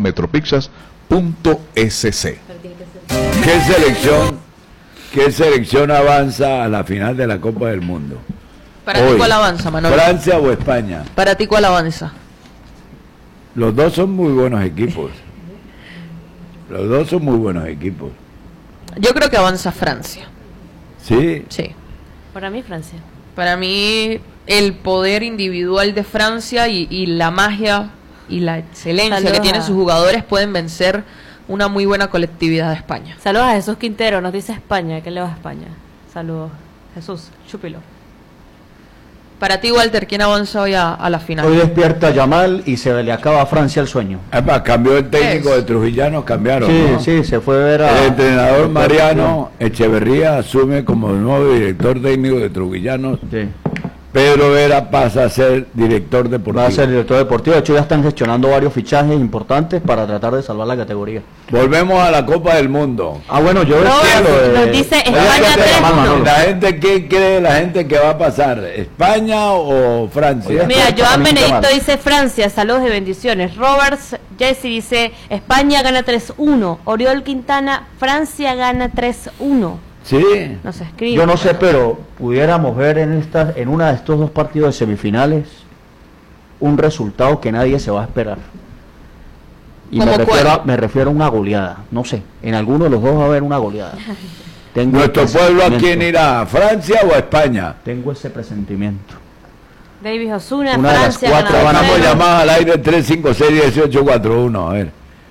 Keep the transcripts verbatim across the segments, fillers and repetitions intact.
metropizzas punto es ce. ¿Qué selección, qué selección avanza a la final de la Copa del Mundo? Para Hoy, ti, ¿cuál avanza, Manolo? ¿Francia o España? Para ti, ¿cuál avanza? Los dos son muy buenos equipos. Los dos son muy buenos equipos. Yo creo que avanza Francia. ¿Sí? Sí. Para mí, Francia. Para mí, el poder individual de Francia y, y la magia y la excelencia Saludos que tienen a- sus jugadores pueden vencer una muy buena colectividad de España. Saludos a Jesús Quintero, nos dice España, que le va a España. Saludos, Jesús, chúpilo. Para ti, Walter, ¿quién avanza hoy a, a la final? Hoy despierta Yamal y se le acaba a Francia el sueño. Además, cambió el técnico Es. de Trujillanos, cambiaron. Sí, ¿no? sí, se fue a ver a... El entrenador Mariano Echeverría asume como nuevo director técnico de Trujillanos. Sí. Pedro Vera pasa a ser director deportivo. Va a ser director deportivo. De hecho, ya están gestionando varios fichajes importantes para tratar de salvar la categoría. Volvemos a la Copa del Mundo. Ah, bueno, yo Robert entiendo, nos eh, dice oiga, España ¿qué te tres llama, uno. Manolo? La gente, ¿qué cree la gente que va a pasar? ¿España o Francia? Oye, Mira, Para Joan mí, Benedicto Yamal. dice Francia, saludos y bendiciones. Roberts Jesse dice España gana tres uno. Oriol Quintana, Francia gana tres uno. Sí. Nos escribe. Yo no sé, pero pudiéramos ver en esta, en una de estos dos partidos de semifinales un resultado que nadie se va a esperar. Y me ¿Cómo refiero, a, cuál? me refiero a una goleada. No sé, en alguno de los dos va a haber una goleada. Tengo ¿Nuestro ese pueblo a presentimiento. quién irá? ¿A Francia o a España? Tengo ese presentimiento. David Osuna, Una de las Francia cuatro gana van a dos Vamos a cero. llamar al aire tres cinco seis, uno ocho cuatro uno. A ver.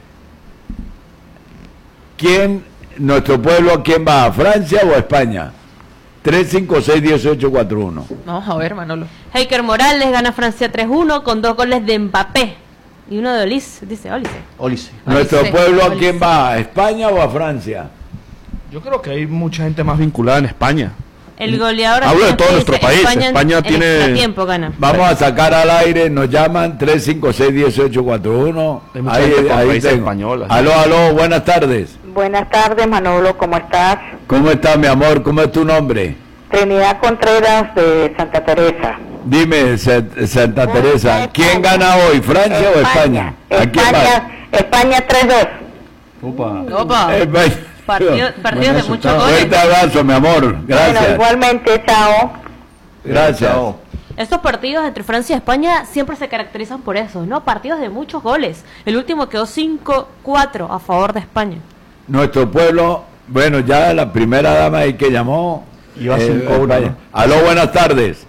¿Quién, nuestro pueblo, a quién va? ¿A Francia o a España? tres cinco seis, uno ocho cuatro uno. Vamos a ver, Manolo. Heiker Morales gana Francia tres uno con dos goles de Mbappé y uno de Olis, dice Olis. Olice. ¿Nuestro Olice, pueblo a Olice. quién va? ¿A España o a Francia? Yo creo que hay mucha gente más vinculada en España. El goleador Hablo de argentino todo dice, nuestro país. España, en- España en tiene- extra tiempo gana. Vamos a sacar al aire, nos llaman tres cinco seis, uno ocho cuatro uno. Hay mucha gente con raíces tengo. españolas. Aló, aló, buenas tardes. Buenas tardes, Manolo, ¿cómo estás? ¿Cómo estás, mi amor? ¿Cómo es tu nombre? Trinidad Contreras de Santa Teresa. Dime, Sa- Santa Teresa, ¿quién gana hoy, Francia o España? ¿A quién va? España, España tres dos. Opa. Opa. España. Partido- partidos de Buen muchos resultado. goles. Fuerte abrazo, mi amor. Bueno, Gracias. igualmente, chao. Gracias. Chao. Estos partidos entre Francia y España siempre se caracterizan por eso, ¿no? Partidos de muchos goles. El último quedó cinco cuatro a favor de España. Nuestro pueblo, bueno, ya la primera dama ahí que llamó. Iba eh, cinco uno, España. ¿no? Aló, buenas tardes.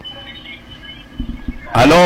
Aló,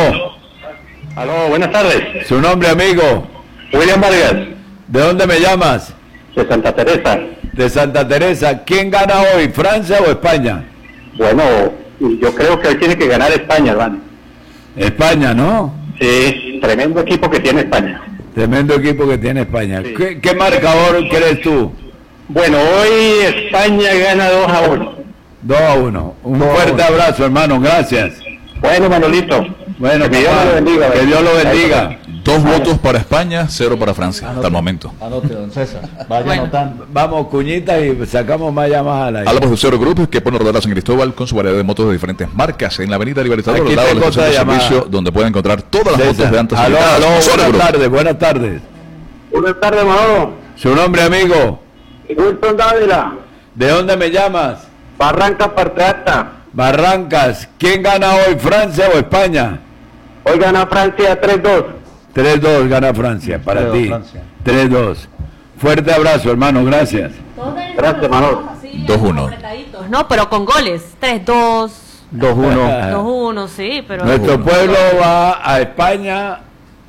Aló, buenas tardes. su nombre, amigo. William Vargas, ¿De dónde me llamas? de Santa Teresa. De Santa Teresa. ¿Quién gana hoy, Francia o España? Bueno, yo creo que hoy tiene que ganar España, hermano. España, ¿no? Sí, tremendo equipo que tiene España. Tremendo equipo que tiene España. Sí. ¿Qué, qué marcador crees tú? Bueno, hoy España gana dos a uno. dos a uno. Un dos a fuerte uno. abrazo, hermano. Gracias. Bueno, Manolito. Bueno, que Dios papá, lo bendiga. que Dios lo bendiga. Dos votos para España, cero para Francia, hasta el momento. Anote, don César. Vaya Bueno. anotando. Vamos, cuñitas, y sacamos más llamadas al aire. Hablamos de Cero Group, que pone a rodar a San Cristóbal con su variedad de motos de diferentes marcas en la avenida Libertador, Aquí al lado del tengo estación de otra llamada. servicio, donde pueden encontrar todas las César. motos de antes Aló, aló, Cero buenas Group. tardes, buenas tardes. Buenas tardes, Manolo. Su nombre, amigo. Wilson Dávila, ¿De dónde me llamas? Barranca Parteata. Barrancas. ¿Quién gana hoy, Francia o España? Hoy gana Francia tres dos. tres dos gana Francia, para tres dos ti. Francia. tres dos. Fuerte abrazo, hermano, gracias. Gracias, Manolo. dos uno. Apretaditos, ¿no? Pero con goles. tres dos, dos uno. dos uno, sí, pero... Nuestro uno. pueblo va a España.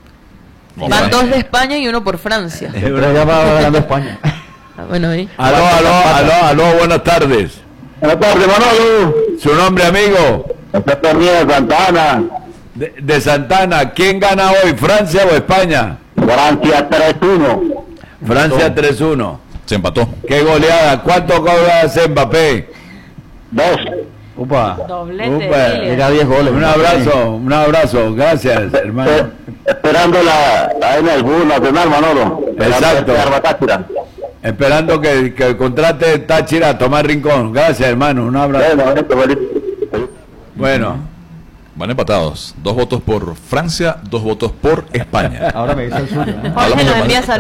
Van dos de España y uno por Francia. Pero ya va ganando España. Ah, bueno, ahí. Aló, aló, aló, aló, buenas tardes. Buenas tardes, Manolo. Su nombre, amigo. Esta mía de Santana. De, de Santana. ¿Quién gana hoy, Francia o España? Francia tres uno. Francia tres uno. Se empató. Qué goleada. ¿Cuántos goles hace Mbappé? Dos. Opa. Doblete Upa, de Kylian. Llega a diez goles. Un abrazo, un abrazo. Gracias, hermano. Esperando la, la N del fútbol nacional, Manolo. Exacto. Exacto. Esperando que, que contrate Táchira a Tomás Rincón. Gracias, hermano. Un abrazo. Bueno, esto, feliz. Bueno. Van empatados. Dos votos por Francia, dos votos por España. Ahora me dice el suyo. ¿eh? Jorge nos envía